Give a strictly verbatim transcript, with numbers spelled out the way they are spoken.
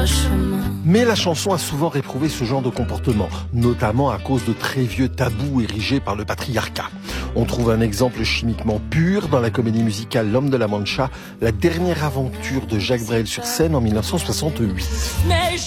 chemin. Mais la chanson a souvent réprouvé ce genre de comportement, notamment à cause de très vieux tabous érigés par le patriarcat. On trouve un exemple chimiquement pur dans la comédie musicale L'Homme de la Mancha, la dernière aventure de Jacques Brel sur scène en mille neuf cent soixante-huit. Mais